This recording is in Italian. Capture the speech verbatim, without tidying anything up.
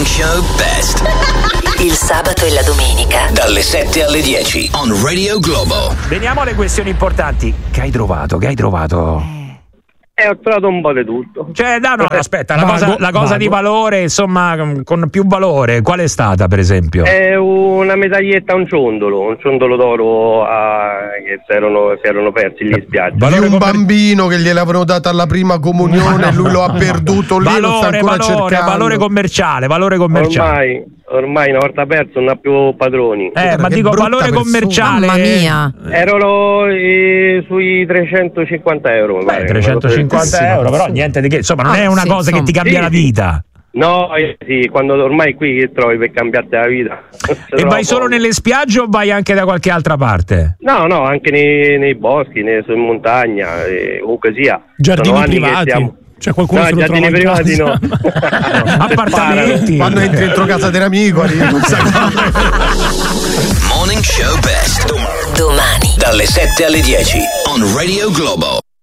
Morning Show Best. Il sabato e la domenica dalle sette alle dieci on Radio Globo. Veniamo alle questioni importanti. Che hai trovato? Che hai trovato? Eh, ho trovato un po' di tutto. Cioè, no, no, aspetta, la Vago, cosa, la cosa vago. di valore, insomma, con più valore, qual è stata, per esempio? È una medaglietta, un ciondolo, un ciondolo d'oro a... che si erano, si erano persi lì in spiaggia. Di un bambino che gliel'avevano data alla prima comunione, lui lo ha perduto lì, lo sta Valore, ancora valore, cercando. valore commerciale, valore commerciale. Ormai, ormai una volta perso non ha più padroni. Eh, ma dico valore commerciale. Mamma mia. Erano eh, sui trecentocinquanta euro. mi Beh, pare, trecentocinquanta euro, però niente di che, insomma, non Ah, è una sì, cosa che ti insomma. cambia Sì, la sì. vita. No, eh, sì, quando ormai qui che trovi per cambiarti la vita. E vai solo nelle spiagge o vai anche da qualche altra parte? No, no, anche nei, nei boschi, nei, in montagna, eh, comunque sia. Giardini Sono anni che privati? stiamo- Cioè qualcuno no, se lo giardini trova in privati no. casa. Appartamenti. Quando entri dentro casa dell'amico arrivi un sacco. Morning Show Best. domani Dalle sette alle dieci on Radio Globo.